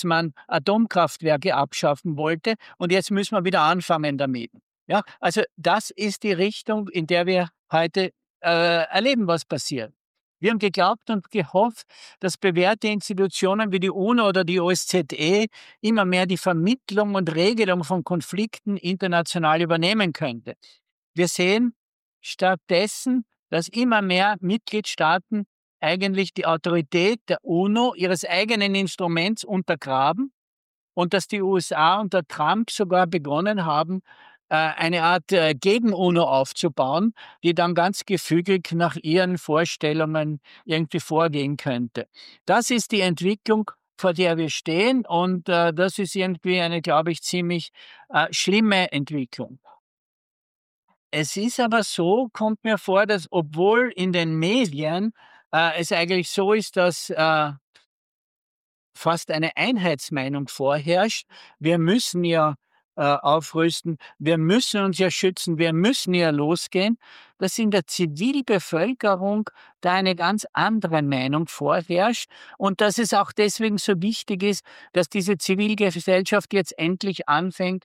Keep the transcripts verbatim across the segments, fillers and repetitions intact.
man Atomkraftwerke abschaffen wollte und jetzt müssen wir wieder anfangen damit. Ja, also das ist die Richtung, in der wir heute äh, erleben, was passiert. Wir haben geglaubt und gehofft, dass bewährte Institutionen wie die UNO oder die O S Z E immer mehr die Vermittlung und Regelung von Konflikten international übernehmen könnte. Wir sehen stattdessen, dass immer mehr Mitgliedstaaten eigentlich die Autorität der UNO, ihres eigenen Instruments, untergraben und dass die U S A unter Trump sogar begonnen haben, äh, eine Art äh, Gegen-UNO aufzubauen, die dann ganz gefügig nach ihren Vorstellungen irgendwie vorgehen könnte. Das ist die Entwicklung, vor der wir stehen, und äh, das ist irgendwie eine, glaube ich, ziemlich äh, schlimme Entwicklung. Es ist aber so, kommt mir vor, dass obwohl in den Medien äh, es eigentlich so ist, dass äh, fast eine Einheitsmeinung vorherrscht. Wir müssen ja äh, aufrüsten, wir müssen uns ja schützen, wir müssen ja losgehen, dass in der Zivilbevölkerung da eine ganz andere Meinung vorherrscht und dass es auch deswegen so wichtig ist, dass diese Zivilgesellschaft jetzt endlich anfängt,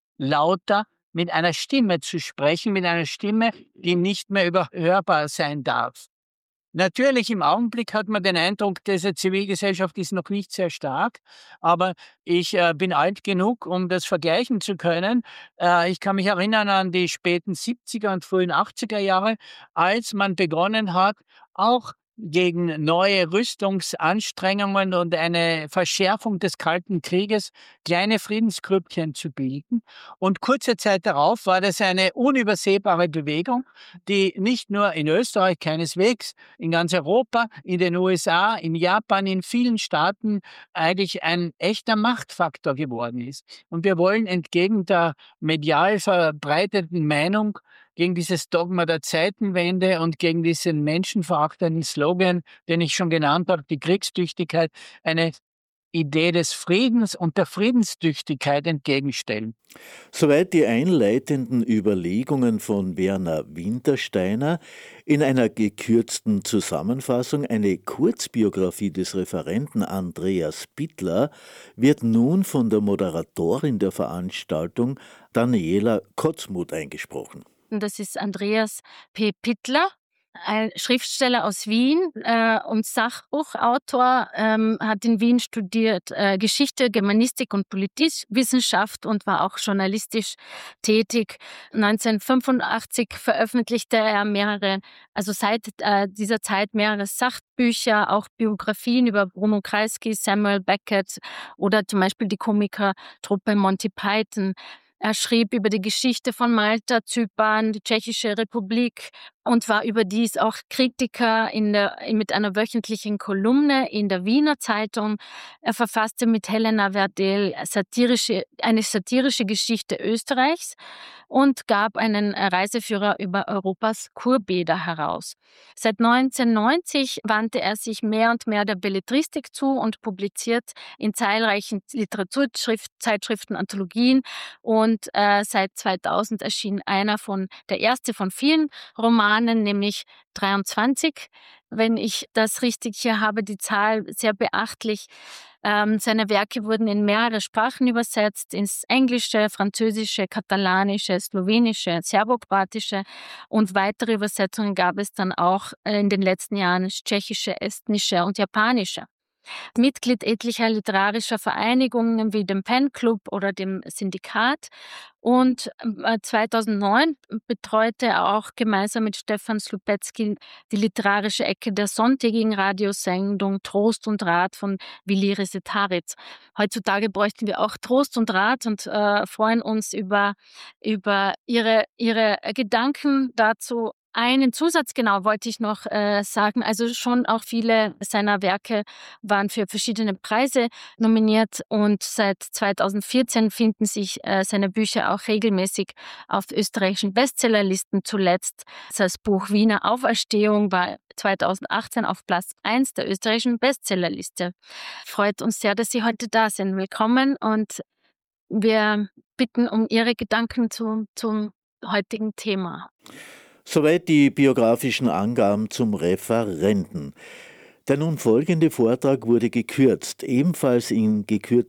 lauter mit einer Stimme zu sprechen, mit einer Stimme, die nicht mehr überhörbar sein darf. Natürlich, im Augenblick hat man den Eindruck, diese Zivilgesellschaft ist noch nicht sehr stark, aber ich äh, bin alt genug, um das vergleichen zu können. Äh, ich kann mich erinnern an die späten siebziger und frühen achtziger Jahre, als man begonnen hat, auch gegen neue Rüstungsanstrengungen und eine Verschärfung des Kalten Krieges kleine Friedensgrüppchen zu bilden. Und kurze Zeit darauf war das eine unübersehbare Bewegung, die nicht nur in Österreich, keineswegs, in ganz Europa, in den U S A, in Japan, in vielen Staaten eigentlich ein echter Machtfaktor geworden ist. Und wir wollen entgegen der medial verbreiteten Meinung, gegen dieses Dogma der Zeitenwende und gegen diesen menschenverachtenden Slogan, den ich schon genannt habe, die Kriegstüchtigkeit, eine Idee des Friedens und der Friedenstüchtigkeit entgegenstellen. Soweit die einleitenden Überlegungen von Werner Wintersteiner. In einer gekürzten Zusammenfassung, eine Kurzbiografie des Referenten Andreas Pittler, wird nun von der Moderatorin der Veranstaltung, Daniela Kotzmuth, eingesprochen. Das ist Andreas P. Pittler, ein Schriftsteller aus Wien äh, und Sachbuchautor, ähm, hat in Wien studiert äh, Geschichte, Germanistik und Politikwissenschaft und war auch journalistisch tätig. neunzehnhundertfünfundachtzig veröffentlichte er mehrere, also seit äh, dieser Zeit mehrere Sachbücher, auch Biografien über Bruno Kreisky, Samuel Beckett oder zum Beispiel die Komikertruppe Monty Python. Er schrieb über die Geschichte von Malta, Zypern, die Tschechische Republik und war überdies auch Kritiker in der, mit einer wöchentlichen Kolumne in der Wiener Zeitung. Er verfasste mit Helena Verdel satirische, eine satirische Geschichte Österreichs und gab einen Reiseführer über Europas Kurbäder heraus. Seit neunzehnhundertneunzig wandte er sich mehr und mehr der Belletristik zu und publiziert in zahlreichen Literaturzeitschriften, Anthologien, und äh, seit zweitausend erschien einer von, der erste von vielen Romanen, nämlich dreiundzwanzig. Wenn ich das richtig hier habe, die Zahl sehr beachtlich. Ähm, seine Werke wurden in mehrere Sprachen übersetzt, ins Englische, Französische, Katalanische, Slowenische, Serbokroatische, und weitere Übersetzungen gab es dann auch in den letzten Jahren ins Tschechische, Estnische und Japanische. Mitglied etlicher literarischer Vereinigungen wie dem Pen Club oder dem Syndikat, und zweitausendneun betreute er auch gemeinsam mit Stefan Slupetzky die literarische Ecke der sonntägigen Radiosendung Trost und Rat von Willi Resetaritz. Heutzutage bräuchten wir auch Trost und Rat und äh, freuen uns über, über ihre, ihre Gedanken dazu. Einen Zusatz, genau, wollte ich noch äh, sagen. Also schon auch viele seiner Werke waren für verschiedene Preise nominiert und seit zweitausendvierzehn finden sich äh, seine Bücher auch regelmäßig auf österreichischen Bestsellerlisten. Zuletzt das Buch Wiener Auferstehung war zweitausendachtzehn auf Platz eins der österreichischen Bestsellerliste. Freut uns sehr, dass Sie heute da sind. Willkommen, und wir bitten um Ihre Gedanken zu, zum heutigen Thema. Soweit die biografischen Angaben zum Referenten. Der nun folgende Vortrag wurde gekürzt, ebenfalls in gekürzter